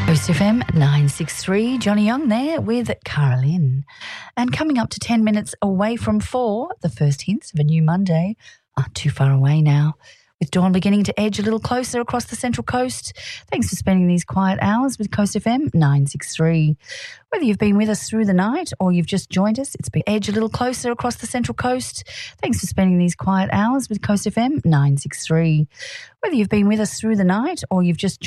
Coast FM 963, Johnny Young there with Caroline. And coming up to 10 minutes away from 4, the first hints of a new Monday aren't too far away now. With dawn beginning to edge a little closer across the Central Coast. Thanks for spending these quiet hours with Coast FM 963. Whether you've been with us through the night or you've just joined us, it's been edge a little closer across the Central Coast. Thanks for spending these quiet hours with Coast FM 963. Whether you've been with us through the night or you've just